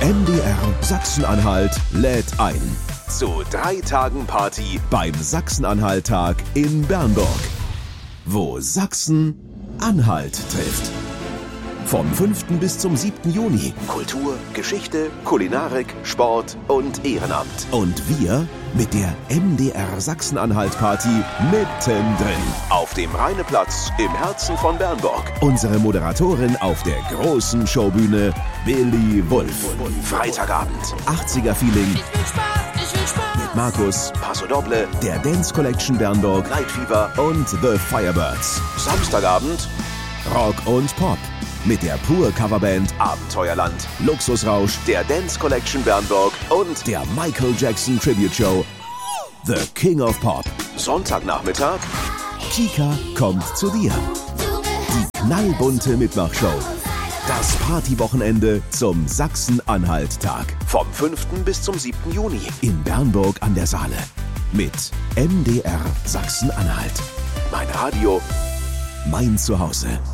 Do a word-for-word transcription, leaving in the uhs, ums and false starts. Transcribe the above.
M D R Sachsen-Anhalt lädt ein zu drei Tagen Party beim Sachsen-Anhalt-Tag in Bernburg, wo Sachsen-Anhalt trifft. Vom fünften bis zum siebten Juni. Kultur, Geschichte, Kulinarik, Sport und Ehrenamt. Und wir mit der M D R Sachsen-Anhalt-Party mittendrin. Auf dem Rheineplatz im Herzen von Bernburg. Unsere Moderatorin auf der großen Showbühne, Billy Wulff. Freitagabend, achtziger-Feeling. Ich will Spaß, ich will Spaß. Mit Markus, Paso Doble, der Dance Collection Bernburg, Night Fever und The Firebirds. Samstagabend, Rock und Pop. Mit der Pur-Coverband Abenteuerland, Luxusrausch, der Dance Collection Bernburg und der Michael Jackson Tribute Show The King of Pop. Sonntagnachmittag, Kika kommt zu dir. Die knallbunte Mitmachshow. Das Partywochenende zum Sachsen-Anhalt-Tag. Vom fünften bis zum siebten Juni in Bernburg an der Saale. Mit M D R Sachsen-Anhalt. Mein Radio, mein Zuhause.